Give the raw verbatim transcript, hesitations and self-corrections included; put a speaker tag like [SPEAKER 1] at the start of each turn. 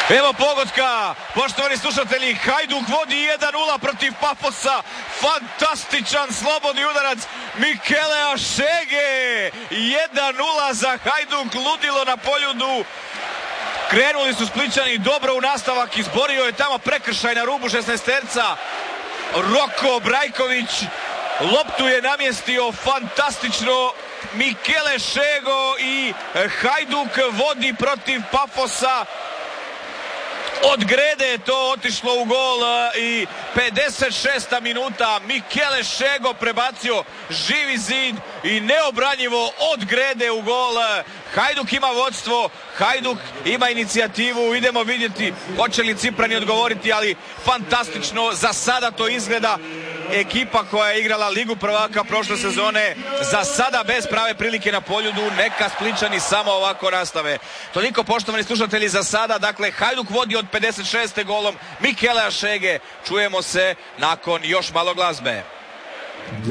[SPEAKER 1] Evo pogotka, poštovani slušatelji, Hajduk vodi jedan nula protiv Pafosa, fantastičan slobodni udarac Mikelea Šege, jedan nula za Hajduk, ludilo na Poljudu. Krenuli su Splićani dobro u nastavak, izborio je tamo prekršaj na rubu šesnaesterca Roko Brajković, loptu je namjestio fantastično Mikele Šego i Hajduk vodi protiv Pafosa. Od Grede je to otišlo u gol i pedeset šesta minuta Mikele Šego prebacio živi zid i neobranjivo od Grede u gol. Hajduk ima vodstvo, Hajduk ima inicijativu, idemo vidjeti hoće li Ciprani odgovoriti, ali fantastično za sada to izgleda. Ekipa koja je igrala Ligu prvaka prošle sezone za sada bez prave prilike na Poljudu, neka Splićani samo ovako nastave. Toliko, poštovani slušatelji, za sada. Dakle, Hajduk vodi od pedeset šeste golom Mikelea Šege. Čujemo se nakon još malo glazbe.